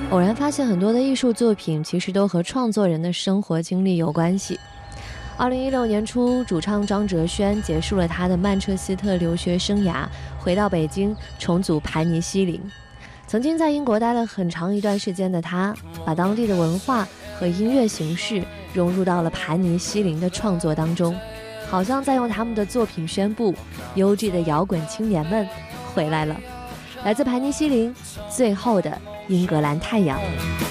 偶然发现很多的艺术作品其实都和创作人的生活经历有关系。2016年初，主唱张哲轩结束了他的曼彻斯特留学生涯，回到北京重组盘尼西林。曾经在英国待了很长一段时间的他，把当地的文化和音乐形式融入到了盘尼西林的创作当中，好像在用他们的作品宣布优质的摇滚青年们回来了。来自盘尼西林，最后的英格兰太阳。